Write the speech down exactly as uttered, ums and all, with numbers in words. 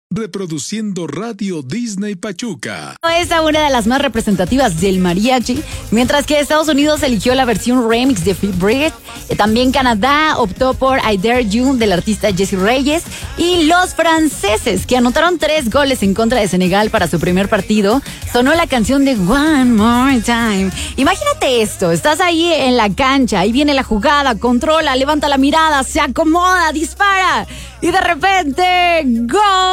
Reproduciendo Radio Disney Pachuca. Es una de las más representativas del mariachi, mientras que Estados Unidos eligió la versión remix de Free Bread. También Canadá optó por I Dare You del artista Jesse Reyes. Y los franceses, que anotaron tres goles en contra de Senegal para su primer partido, sonó la canción de One More Time. Imagínate esto, estás ahí en la cancha, ahí viene la jugada, controla, levanta la mirada, se acomoda, dispara y de repente ¡gol!